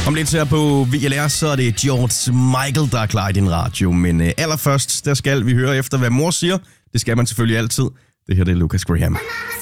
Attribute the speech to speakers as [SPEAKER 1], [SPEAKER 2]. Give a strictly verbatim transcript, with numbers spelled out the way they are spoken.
[SPEAKER 1] Om lidt her på V L R, så er det George Michael, der er klar i din radio. Men uh, allerførst, der skal vi høre efter, hvad mor siger. Det skal man selvfølgelig altid. Det her det er Lucas Graham.